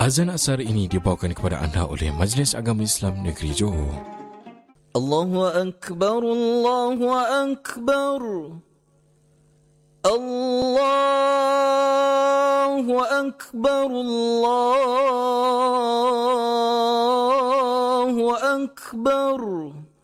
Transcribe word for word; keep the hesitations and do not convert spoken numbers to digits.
Azan asar ini dibawakan kepada anda oleh Majlis Agama Islam Negeri Johor. Allahu Akbar, Allahu Akbar, Allahu Akbar, Allahu Akbar.